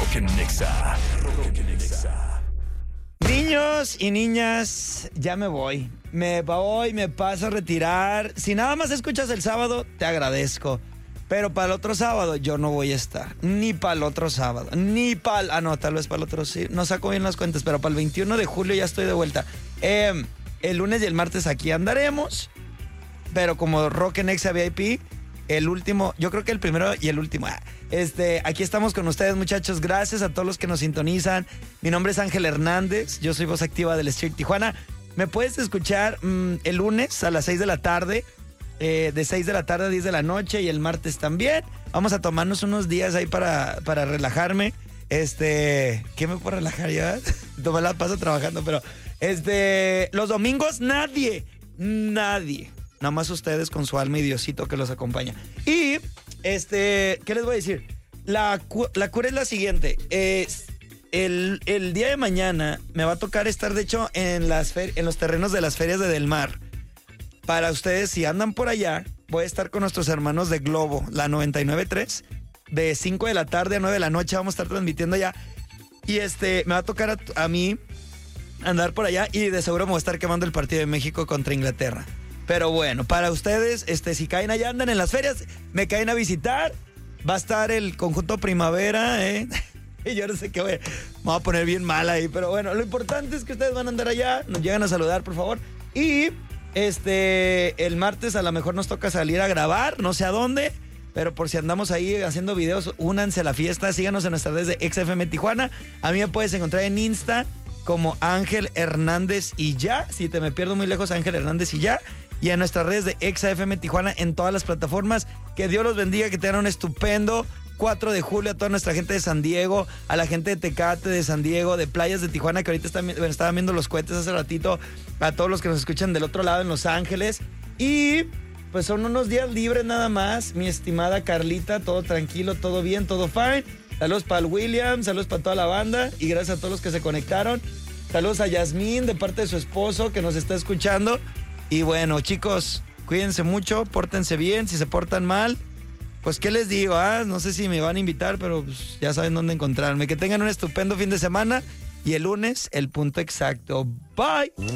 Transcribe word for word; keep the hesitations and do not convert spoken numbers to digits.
Rock and Nexa. Rock and Nexa. Niños y niñas, ya me voy. Me voy, me paso a retirar. Si nada más escuchas el sábado, te agradezco. Pero para el otro sábado yo no voy a estar. Ni para el otro sábado. Ni para el... Ah, no, tal vez para el otro sí. No saco bien las cuentas, pero para el veintiuno de julio ya estoy de vuelta. Eh, el lunes y el martes aquí andaremos. Pero como Rock and Nexa V I P, el último, yo creo que el primero y el último. Este, aquí estamos con ustedes, muchachos. Gracias a todos los que nos sintonizan. Mi nombre es Ángel Hernández. Yo soy voz activa del Street Tijuana. Me puedes escuchar mmm, el lunes a las seis de la tarde. Eh, de seis de la tarde a diez de la noche y el martes también. Vamos a tomarnos unos días ahí para, para relajarme. Este, ¿qué me puedo relajar ya? Me la paso trabajando, pero este, los domingos nadie, nadie, nada más ustedes con su alma y Diosito que los acompaña. Y este, ¿qué les voy a decir? La, la cura es la siguiente. Es el, el día de mañana me va a tocar estar, de hecho, en las fer- en los terrenos de las ferias de Del Mar. Para ustedes, si andan por allá, voy a estar con nuestros hermanos de Globo, la noventa y nueve punto tres, de cinco de la tarde a nueve de la noche. Vamos a estar transmitiendo allá. Y este, me va a tocar a, a mí andar por allá y de seguro me voy a estar quemando el partido de México contra Inglaterra. Pero bueno, para ustedes, este, si caen allá, andan en las ferias, me caen a visitar. Va a estar el conjunto Primavera, ¿eh? Y yo no sé qué voy a... Me voy a poner bien mal ahí. Pero bueno, lo importante es que ustedes van a andar allá. Nos llegan a saludar, por favor. Y... Este, el martes a lo mejor nos toca salir a grabar, no sé a dónde, pero por si andamos ahí haciendo videos, únanse a la fiesta, síganos en nuestras redes de X F M Tijuana. A mí me puedes encontrar en Insta como Ángel Hernández y ya, si te me pierdo muy lejos, Ángel Hernández y ya, y en nuestras redes de X F M Tijuana en todas las plataformas. Que Dios los bendiga, que tengan un estupendo cuatro de julio a toda nuestra gente de San Diego, a la gente de Tecate, de San Diego, de Playas de Tijuana, que ahorita están, bueno, estaban viendo los cohetes hace ratito, a todos los que nos escuchan del otro lado en Los Ángeles. Y pues son unos días libres nada más, mi estimada Carlita, todo tranquilo, todo bien, todo fine. Saludos para el William, saludos para toda la banda y gracias a todos los que se conectaron. Saludos a Yasmín de parte de su esposo que nos está escuchando. Y bueno, chicos, cuídense mucho, pórtense bien, si se portan mal, pues, ¿qué les digo? Ah? No sé si me van a invitar, pero pues, ya saben dónde encontrarme. Que tengan un estupendo fin de semana y el lunes, el punto exacto. Bye.